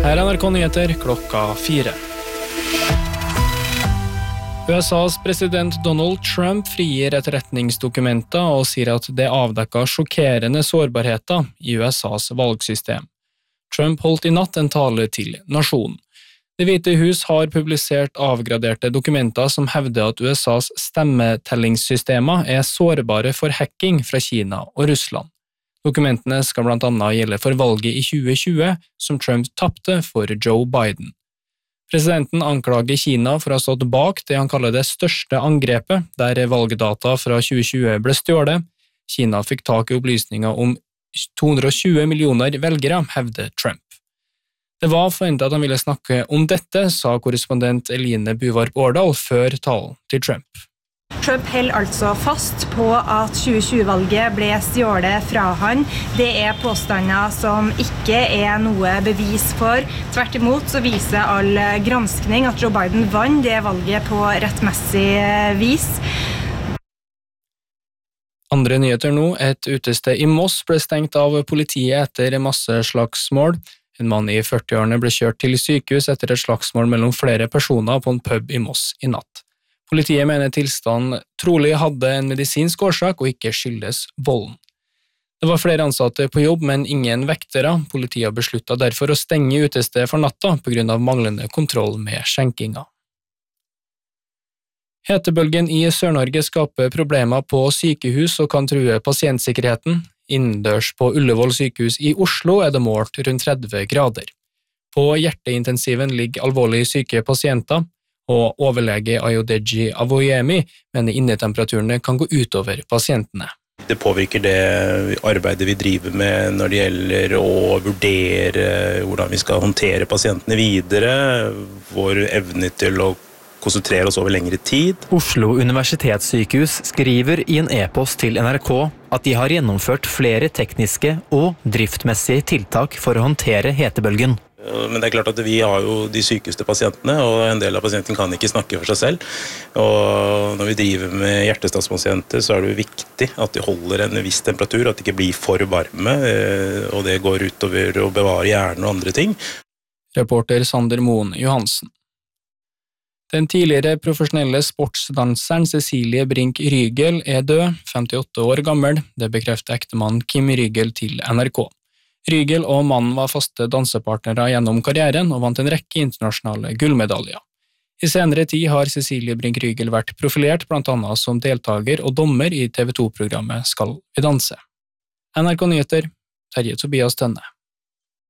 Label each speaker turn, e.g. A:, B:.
A: Her NRK Nyheter klokka 4. USAs president Donald Trump frigir etterretningsdokumenter og sier at det avdekket sjokkerende sårbarheter i USAs valgsystem. Trump holdt i natt en tale til nasjonen. Det Hvite hus har publisert avgraderte dokumenter som hevder at USAs stemmetellingssystemer er sårbare for hacking fra Kina og Russland. Dokumentene skal blant annet gjelde for valget i 2020, som Trump tappte for Joe Biden. Presidenten anklager Kina for å ha stått bak det han kaller det største angrepet, der valgdata fra 2020 ble stjålet. Kina fikk tak i opplysninger om 220 millioner velgere, hevder Trump. Det var forventet at han ville snakke om dette, sa korrespondent Eline Buvarp Årdal før talen til Trump.
B: Trump holder altså fast på at 2020-valget ble stjålet fra han. Det er påstander som ikke er noe bevis for. Tvert imot så viser all granskning at Joe Biden vant det valget på rettmessig vis.
A: Andre nyheter nå. Et utested i Moss ble stengt av politiet etter masseslagsmål. En mann i 40-årene ble kjørt til sykehus etter et slagsmål mellom flere personer på en pub i Moss i natt. Politiet mener tilstanden trolig hadde en medisinsk årsak og ikke skyldes volden. Det var flere ansatte på jobb, men ingen vektere. Politiet besluttet derfor å stenge utestedet for natta på grunn av manglende kontroll med skjenkinga. Hetebølgen i Sør-Norge skaper problemer på sykehus og kan true pasientsikkerheten. Innendørs på Ullevål sykehus i Oslo er det målt rundt 30 grader. På hjerteintensiven ligger alvorlig syke pasienter, og overlege Ayodeji Avoyemi mener innetemperaturene kan gå utover pasientene.
C: Det påvirker det arbeidet vi driver med når det gjelder å vurdere hvordan vi skal håndtere pasientene videre, vår evne til å konsentrere oss over lengre tid.
D: Oslo universitetssykehus skriver i en e-post til NRK at de har gjennomført flere tekniske og driftmessige tiltak for å håndtere hetebølgen.
C: Men det er klart at vi har jo de sykeste pasientene, og en del av pasienten kan ikke snakke for seg selv. Og når vi driver med hjertestadspasienter, så er det jo viktig at de holder en viss temperatur, at de ikke blir for varme, og det går utover å bevare hjernen og andre ting.
A: Reporter Sander Moen Johansen. Den tidligere profesjonelle sportsdanseren Cecilie Brink Rygel er død, 58 år gammel. Det bekrefter ektemann Kim Rygel til NRK. Rygel og mannen var faste dansepartnere gjennom karrieren og vant en rekke internasjonale gullmedaljer. I senere tid har Cecilie Brink Rygel vært profilert blant annet som deltager og dommer i TV2-programmet Skal vi danse. NRK Nyheter, Terje Tobias Tønne.